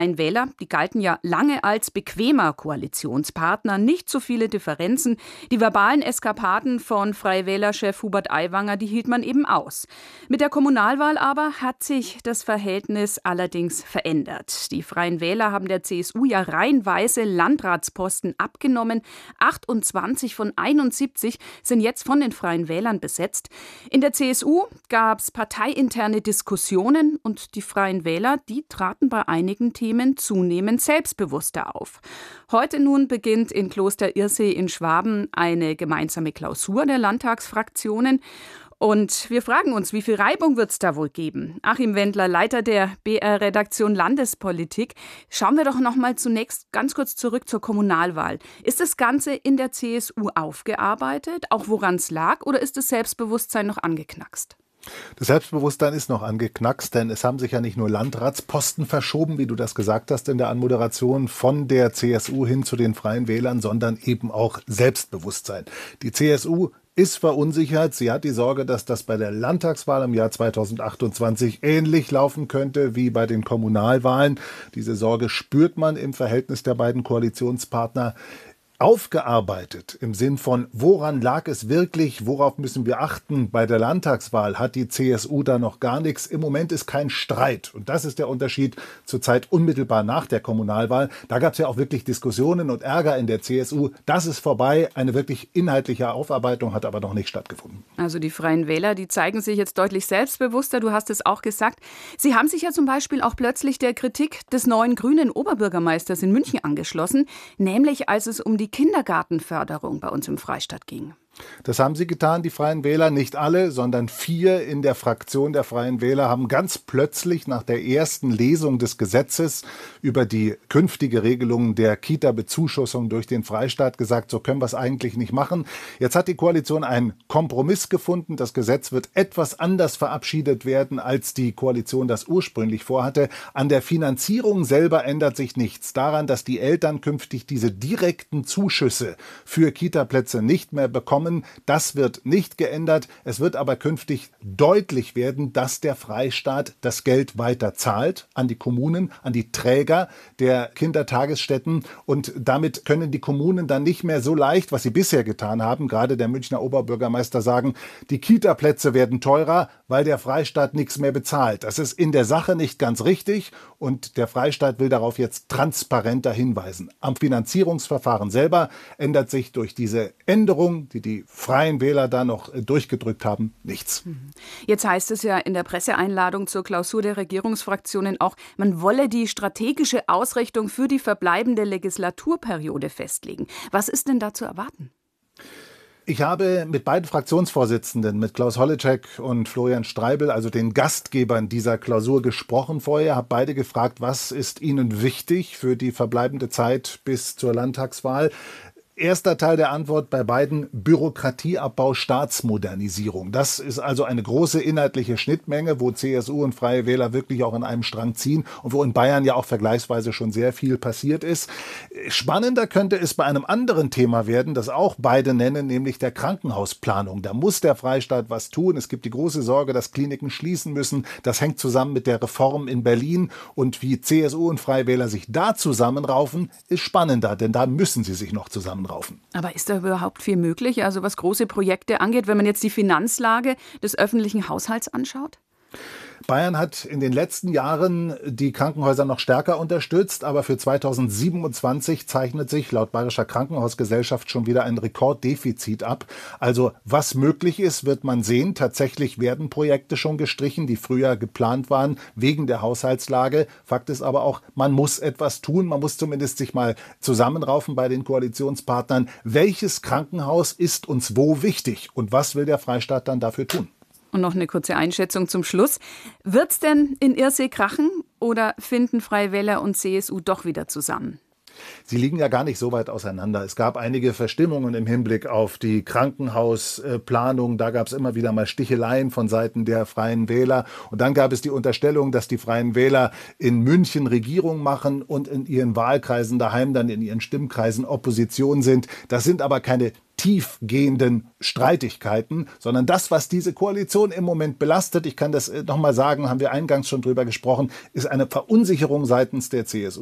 Freien Wähler, die galten ja lange als bequemer Koalitionspartner, nicht so viele Differenzen. Die verbalen Eskapaden von Freie Wähler-Chef Hubert Aiwanger, die hielt man eben aus. Mit der Kommunalwahl aber hat sich das Verhältnis allerdings verändert. Die Freien Wähler haben der CSU ja reihenweise Landratsposten abgenommen. 28 von 71 sind jetzt von den Freien Wählern besetzt. In der CSU gab es parteiinterne Diskussionen und die Freien Wähler, die traten bei einigen Themen zunehmend selbstbewusster auf. Heute nun beginnt in Kloster Irsee in Schwaben eine gemeinsame Klausur der Landtagsfraktionen. Und wir fragen uns, wie viel Reibung wird es da wohl geben? Achim Wendler, Leiter der BR-Redaktion Landespolitik. Schauen wir doch noch mal zunächst ganz kurz zurück zur Kommunalwahl. Ist das Ganze in der CSU aufgearbeitet, auch woran es lag, oder ist das Selbstbewusstsein noch angeknackst? Das Selbstbewusstsein ist noch angeknackst, denn es haben sich ja nicht nur Landratsposten verschoben, wie du das gesagt hast in der Anmoderation, von der CSU hin zu den Freien Wählern, sondern eben auch Selbstbewusstsein. Die CSU ist verunsichert. Sie hat die Sorge, dass das bei der Landtagswahl im Jahr 2028 ähnlich laufen könnte wie bei den Kommunalwahlen. Diese Sorge spürt man im Verhältnis der beiden Koalitionspartner. Aufgearbeitet im Sinn von, woran lag es wirklich, worauf müssen wir achten? Bei der Landtagswahl hat die CSU da noch gar nichts. Im Moment ist kein Streit. Und das ist der Unterschied zur Zeit unmittelbar nach der Kommunalwahl. Da gab es ja auch wirklich Diskussionen und Ärger in der CSU. Das ist vorbei. Eine wirklich inhaltliche Aufarbeitung hat aber noch nicht stattgefunden. Also die Freien Wähler, die zeigen sich jetzt deutlich selbstbewusster. Du hast es auch gesagt. Sie haben sich ja zum Beispiel auch plötzlich der Kritik des neuen grünen Oberbürgermeisters in München angeschlossen, nämlich als es um die Kindergartenförderung bei uns im Freistaat ging. Das haben sie getan, die Freien Wähler. Nicht alle, sondern 4 in der Fraktion der Freien Wähler haben ganz plötzlich nach der ersten Lesung des Gesetzes über die künftige Regelung der Kita-Bezuschussung durch den Freistaat gesagt, so können wir es eigentlich nicht machen. Jetzt hat die Koalition einen Kompromiss gefunden. Das Gesetz wird etwas anders verabschiedet werden, als die Koalition das ursprünglich vorhatte. An der Finanzierung selber ändert sich nichts. Daran, dass die Eltern künftig diese direkten Zuschüsse für Kita-Plätze nicht mehr bekommen, das wird nicht geändert. Es wird aber künftig deutlich werden, dass der Freistaat das Geld weiter zahlt an die Kommunen, an die Träger der Kindertagesstätten. Und damit können die Kommunen dann nicht mehr so leicht, was sie bisher getan haben, gerade der Münchner Oberbürgermeister sagen, die Kita-Plätze werden teurer, weil der Freistaat nichts mehr bezahlt. Das ist in der Sache nicht ganz richtig und der Freistaat will darauf jetzt transparenter hinweisen. Am Finanzierungsverfahren selber ändert sich durch diese Änderung, die Freien Wähler da noch durchgedrückt haben, nichts. Jetzt heißt es ja in der Presseeinladung zur Klausur der Regierungsfraktionen auch, man wolle die strategische Ausrichtung für die verbleibende Legislaturperiode festlegen. Was ist denn da zu erwarten? Ich habe mit beiden Fraktionsvorsitzenden, mit Klaus Holleczek und Florian Streibel, also den Gastgebern dieser Klausur, gesprochen vorher, habe beide gefragt, was ist ihnen wichtig für die verbleibende Zeit bis zur Landtagswahl. Erster Teil der Antwort bei beiden: Bürokratieabbau, Staatsmodernisierung. Das ist also eine große inhaltliche Schnittmenge, wo CSU und Freie Wähler wirklich auch an einem Strang ziehen und wo in Bayern ja auch vergleichsweise schon sehr viel passiert ist. Spannender könnte es bei einem anderen Thema werden, das auch beide nennen, nämlich der Krankenhausplanung. Da muss der Freistaat was tun. Es gibt die große Sorge, dass Kliniken schließen müssen. Das hängt zusammen mit der Reform in Berlin. Und wie CSU und Freie Wähler sich da zusammenraufen, ist spannender, denn da müssen sie sich noch zusammenraufen. Aber ist da überhaupt viel möglich, also was große Projekte angeht, wenn man jetzt die Finanzlage des öffentlichen Haushalts anschaut? Bayern hat in den letzten Jahren die Krankenhäuser noch stärker unterstützt, aber für 2027 zeichnet sich laut Bayerischer Krankenhausgesellschaft schon wieder ein Rekorddefizit ab. Also was möglich ist, wird man sehen. Tatsächlich werden Projekte schon gestrichen, die früher geplant waren wegen der Haushaltslage. Fakt ist aber auch, man muss etwas tun. Man muss zumindest sich mal zusammenraufen bei den Koalitionspartnern. Welches Krankenhaus ist uns wo wichtig und was will der Freistaat dann dafür tun? Und noch eine kurze Einschätzung zum Schluss. Wird's denn in Irsee krachen oder finden Freie Wähler und CSU doch wieder zusammen? Sie liegen ja gar nicht so weit auseinander. Es gab einige Verstimmungen im Hinblick auf die Krankenhausplanung. Da gab es immer wieder mal Sticheleien von Seiten der Freien Wähler. Und dann gab es die Unterstellung, dass die Freien Wähler in München Regierung machen und in ihren Wahlkreisen daheim dann in ihren Stimmkreisen Opposition sind. Das sind aber keine tiefgehenden Streitigkeiten, sondern das, was diese Koalition im Moment belastet, ich kann das nochmal sagen, haben wir eingangs schon drüber gesprochen, ist eine Verunsicherung seitens der CSU.